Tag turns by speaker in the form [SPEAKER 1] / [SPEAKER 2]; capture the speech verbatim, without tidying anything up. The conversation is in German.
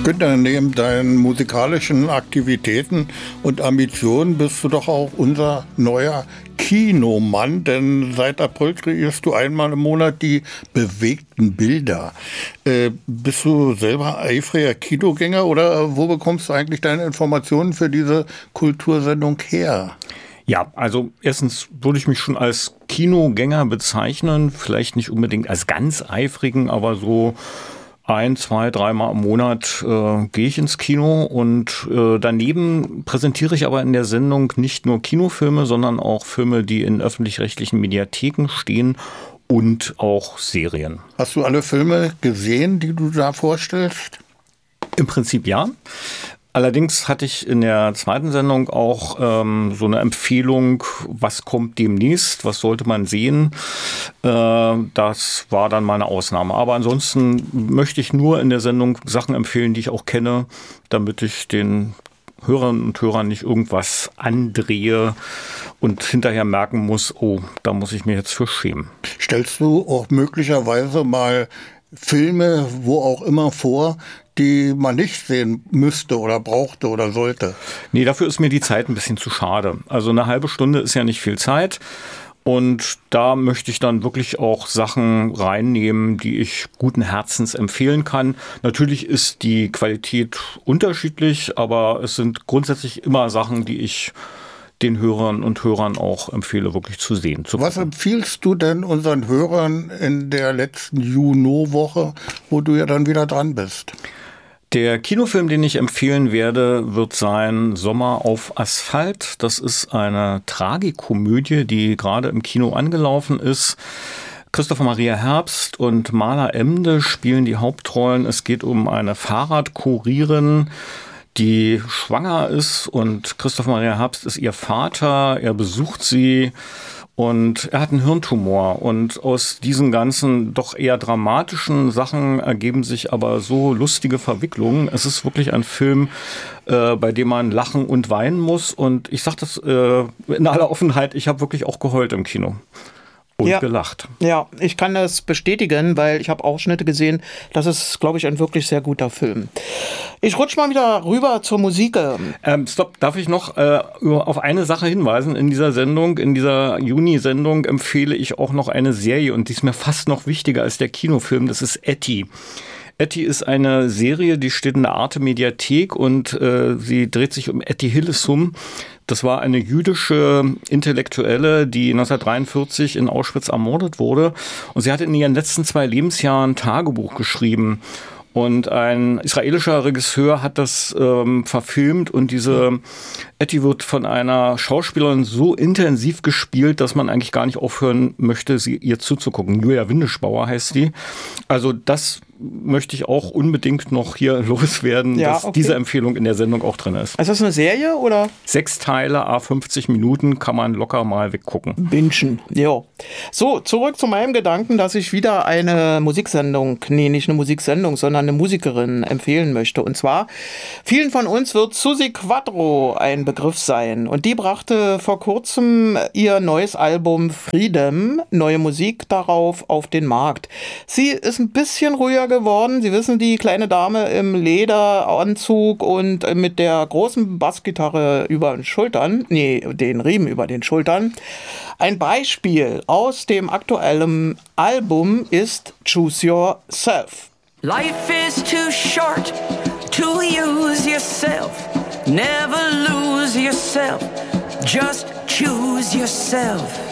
[SPEAKER 1] Günther, neben deinen musikalischen Aktivitäten und Ambitionen bist du doch auch unser neuer Kinomann, denn seit April kreierst du einmal im Monat die bewegten Bilder. Äh, bist du selber eifriger Kinogänger oder wo bekommst du eigentlich deine Informationen für diese Kultursendung her?
[SPEAKER 2] Ja, also erstens würde ich mich schon als Kinogänger bezeichnen, vielleicht nicht unbedingt als ganz eifrigen, aber so ein, zwei, dreimal im Monat äh, gehe ich ins Kino und äh, daneben präsentiere ich aber in der Sendung nicht nur Kinofilme, sondern auch Filme, die in öffentlich-rechtlichen Mediatheken stehen und auch Serien.
[SPEAKER 1] Hast du alle Filme gesehen, die du da vorstellst?
[SPEAKER 2] Im Prinzip ja. Allerdings hatte ich in der zweiten Sendung auch ähm, so eine Empfehlung, was kommt demnächst, was sollte man sehen. Äh, das war dann meine Ausnahme. Aber ansonsten möchte ich nur in der Sendung Sachen empfehlen, die ich auch kenne, damit ich den Hörerinnen und Hörern nicht irgendwas andrehe und hinterher merken muss, oh, da muss ich mir jetzt für schämen.
[SPEAKER 1] Stellst du auch möglicherweise mal Filme, wo auch immer vor, die man nicht sehen müsste oder brauchte oder sollte?
[SPEAKER 2] Nee, dafür ist mir die Zeit ein bisschen zu schade. Also eine halbe Stunde ist ja nicht viel Zeit. Und da möchte ich dann wirklich auch Sachen reinnehmen, die ich guten Herzens empfehlen kann. Natürlich ist die Qualität unterschiedlich, aber es sind grundsätzlich immer Sachen, die ich den Hörern und Hörern auch empfehle, wirklich zu sehen. Zu
[SPEAKER 1] Was empfiehlst du denn unseren Hörern in der letzten Juno-Woche, wo du ja dann wieder dran bist?
[SPEAKER 2] Der Kinofilm, den ich empfehlen werde, wird sein Sommer auf Asphalt. Das ist eine Tragikomödie, die gerade im Kino angelaufen ist. Christopher Maria Herbst und Marla Emde spielen die Hauptrollen. Es geht um eine Fahrradkurierin, die schwanger ist, und Christopher Maria Herbst ist ihr Vater. Er besucht sie und er hat einen Hirntumor, und aus diesen ganzen doch eher dramatischen Sachen ergeben sich aber so lustige Verwicklungen. Es ist wirklich ein Film, äh, bei dem man lachen und weinen muss, und ich sage das äh, in aller Offenheit, ich habe wirklich auch geheult im Kino. Und
[SPEAKER 3] ja,
[SPEAKER 2] gelacht.
[SPEAKER 3] Ja, ich kann das bestätigen, weil ich habe Ausschnitte gesehen. Das ist, glaube ich, ein wirklich sehr guter Film. Ich rutsche mal wieder rüber zur Musik.
[SPEAKER 2] Ähm, stopp, darf ich noch äh, auf eine Sache hinweisen? In dieser Sendung, in dieser Juni-Sendung empfehle ich auch noch eine Serie, und die ist mir fast noch wichtiger als der Kinofilm. Das ist Etty. Etty ist eine Serie, die steht in der Arte-Mediathek, und äh, sie dreht sich um Etty Hillesum. Das war eine jüdische Intellektuelle, die neunzehnhundertdreiundvierzig in Auschwitz ermordet wurde. Und sie hat in ihren letzten zwei Lebensjahren Tagebuch geschrieben. Und ein israelischer Regisseur hat das ähm, verfilmt, und diese Etty wird von einer Schauspielerin so intensiv gespielt, dass man eigentlich gar nicht aufhören möchte, sie ihr zuzugucken. Julia Windischbauer heißt die. Also das möchte ich auch unbedingt noch hier loswerden,
[SPEAKER 3] ja,
[SPEAKER 2] dass
[SPEAKER 3] okay.
[SPEAKER 2] diese Empfehlung in der Sendung auch drin ist.
[SPEAKER 3] Ist das eine Serie oder?
[SPEAKER 2] Sechs Teile, à fünfzig Minuten, kann man locker mal weggucken.
[SPEAKER 3] Bingen, jo. So, zurück zu meinem Gedanken, dass ich wieder eine Musiksendung, nee, nicht eine Musiksendung, sondern eine Musikerin empfehlen möchte. Und zwar, vielen von uns wird Suzi Quatro ein Begriff sein. Und die brachte vor kurzem ihr neues Album Freedom, neue Musik darauf, auf den Markt. Sie ist ein bisschen ruhiger geworden. Sie wissen, die kleine Dame im Lederanzug und mit der großen Bassgitarre über den Schultern, nee, den Riemen über den Schultern. Ein Beispiel aus dem aktuellen Album ist Choose Yourself.
[SPEAKER 4] Life is too short to use yourself. Never lose yourself. Just choose yourself.